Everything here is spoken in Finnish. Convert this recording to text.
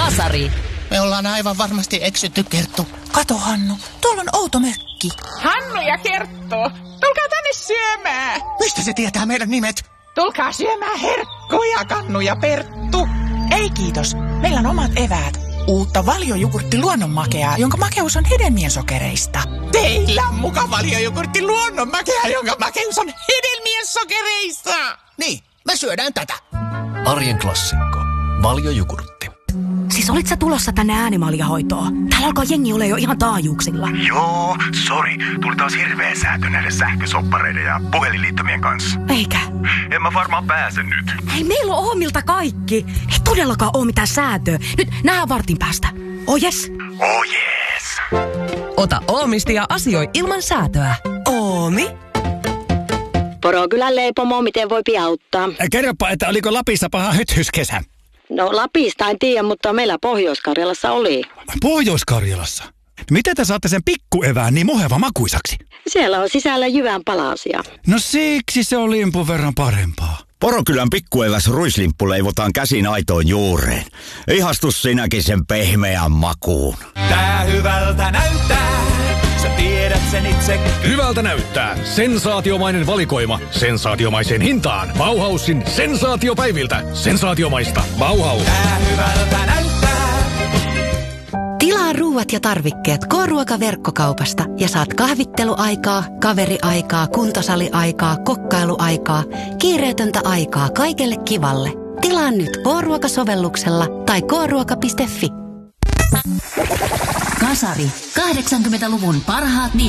Kasari. Me ollaan aivan varmasti eksytty, Kerttu. Kato, Hannu, tuolla on outo mökki. Hannu ja Kerttu, tulkaa tänne syömään. Mistä se tietää meidän nimet? Tulkaa syömään herkkuja, Kannu ja Perttu. Ei kiitos, meillä on omat eväät. Uutta Valio-jogurtti luonnonmakeaa, jonka makeus on hedelmien sokereista. Teillä on muka Valio-jogurtti luonnonmakea, jonka makeus on hedelmien sokereista. Niin, me syödään tätä. Arjen klassikko. Valio-jogurtti. Siis olit sä tulossa tänne äänimaljahoitoon? Täällä alkaa jengi ole jo ihan taajuuksilla. Joo, sori. Tuli taas hirveä säätö näiden sähkösoppareiden ja puhelinliittymien kanssa. Eikä? En mä varmaan pääse nyt. Hei, meillä on Oomilta kaikki. Ei todellakaan ole mitään säätöä. Nyt nähdään vartin päästä. Oh yes. Oh yes. Ota Oomista ja asioi ilman säätöä. Oomi. Porokylän leipomo, miten voi auttaa? Kerropa, että oliko Lapissa paha hythyskesä? No Lapista en tiedä, mutta meillä Pohjois-Karjalassa oli. Pohjois-Karjalassa? Miten te saatte sen pikkuevään niin muheva makuisaksi? Siellä on sisällä jyvän palasia. No siksi se on limpun verran parempaa. Porokylän pikkueväs ruislimppu leivotaan käsin aitoon juureen. Ihastus sinäkin sen pehmeän makuun. Tää hyvältä näyttää, sä tiedät sen itse. Hyvältä näyttää. Sensaatiomainen valikoima. Sensaatiomaiseen hintaan. Bauhausin sensaatiopäiviltä. Sensaatiomaista. Bauhaus. Tää hyvältä näyttää. Tilaa ruuat ja tarvikkeet K-ruokaverkkokaupasta ja saat kahvitteluaikaa, kaveriaikaa, kuntosaliaikaa, kokkailuaikaa, kiireetöntä aikaa kaikelle kivalle. Tilaa nyt K-ruokasovelluksella tai kruoka.fi. Kasari. 80-luvun parhaat